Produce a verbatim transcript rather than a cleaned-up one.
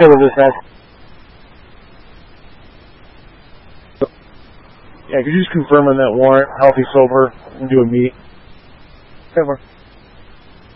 Taylor Dispatch. Yeah, could you just confirm on that warrant, healthy, sober, and do a meet? Sober.